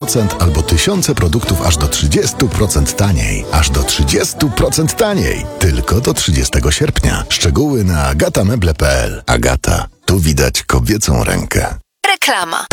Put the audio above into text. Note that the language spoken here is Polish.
10% albo tysiące produktów aż do 30% taniej. Aż do 30% taniej. Tylko do 30 sierpnia. Szczegóły na agatameble.pl. Agata. Tu widać kobiecą rękę. Reklama.